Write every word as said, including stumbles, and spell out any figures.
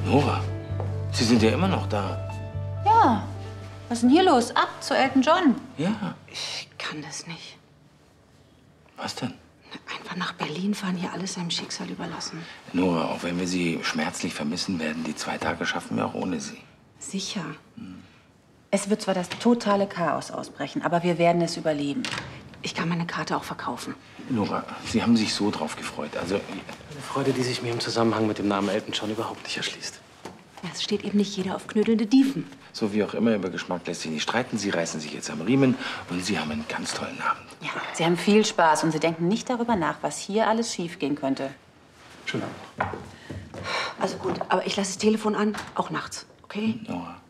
Nora, Sie sind ja immer noch da. Ja. Was ist denn hier los? Ab zu Elton John. Ja. Ich kann das nicht. Was denn? Einfach nach Berlin fahren, hier alles seinem Schicksal überlassen. Nora, auch wenn wir Sie schmerzlich vermissen werden, die zwei Tage schaffen wir auch ohne Sie. Sicher. Es wird zwar das totale Chaos ausbrechen, aber wir werden es überleben. Ich kann meine Karte auch verkaufen. Nora, Sie haben sich so drauf gefreut. Also, Eine Freude, die sich mir im Zusammenhang mit dem Namen Elton John überhaupt nicht erschließt. Ja, es steht eben nicht jeder auf knödelnde Dieven. so wie auch immer, über Geschmack lässt sich nicht streiten. Sie reißen sich jetzt am Riemen und Sie haben einen ganz tollen Abend. Ja, Sie haben viel Spaß und Sie denken nicht darüber nach, was hier alles schiefgehen könnte. Schönen Abend noch. Also gut, aber ich lasse das Telefon an, auch nachts, okay? Nora.